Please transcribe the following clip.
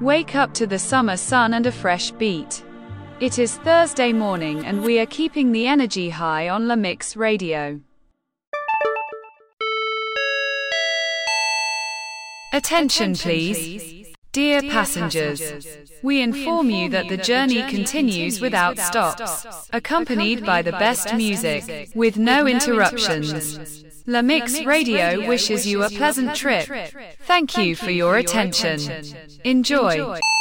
Wake up to the summer sun and a fresh beat. It is Thursday morning and we are keeping the energy high on La Mix Radio. Attention please. Dear passengers, we inform you that the journey continues without stops, accompanied by the best music, with no interruptions. La Mix Radio wishes you a pleasant trip. Thank you for your attention. Enjoy.